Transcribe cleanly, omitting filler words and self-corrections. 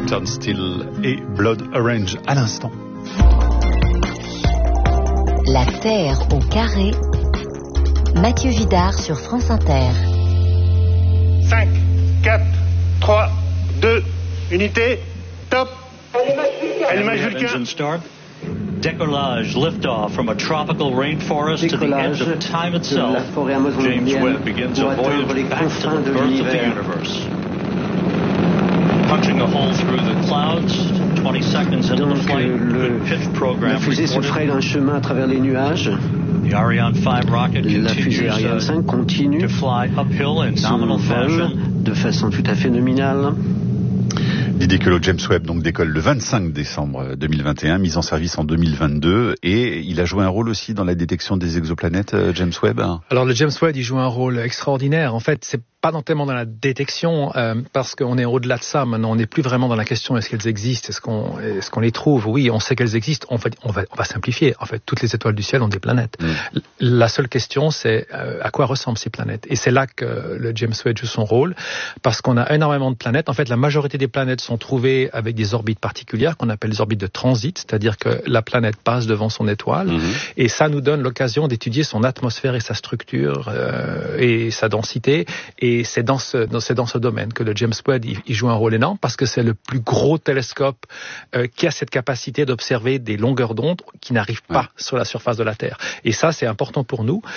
Turnstile et Blood Orange à l'instant. La Terre au carré. Mathieu Vidard sur France Inter. 5, 4, 3, 2, unité, top. Allumage Vulcain. Décollage, lift-off from a tropical rainforest to the edge of time itself. James Webb begins a voyage back to the birth of the universe. Punching a hole through the clouds, 20 seconds into the flight, good pitch program la fusée se fraye un chemin à travers les nuages. The Ariane 5 rocket la fusée Ariane 5 continue to fly uphill in nominal fashion. De façon tout à fait nominale. L'idée que le James Webb donc décolle le 25 décembre 2021, mise en service en 2022, et il a joué un rôle aussi dans la détection des exoplanètes, James Webb. Alors le James Webb, il joue un rôle extraordinaire. En fait, c'est pas tellement dans la détection, parce qu'on est au-delà de ça. Maintenant, on n'est plus vraiment dans la question est-ce qu'elles existent, est-ce qu'on les trouve. Oui, on sait qu'elles existent. En fait, on va simplifier. En fait, toutes les étoiles du ciel ont des planètes. La seule question, c'est à quoi ressemblent ces planètes. Et c'est là que le James Webb joue son rôle, parce qu'on a énormément de planètes. En fait, la majorité des planètes sont trouvées avec des orbites particulières qu'on appelle les orbites de transit, c'est-à-dire que la planète passe devant son étoile, et ça nous donne l'occasion d'étudier son atmosphère et sa structure et sa densité. Et c'est dans ce domaine que le James Webb il joue un rôle énorme, parce que c'est le plus gros télescope qui a cette capacité d'observer des longueurs d'onde qui n'arrivent pas sur la surface de la Terre. Et ça, c'est important pour nous.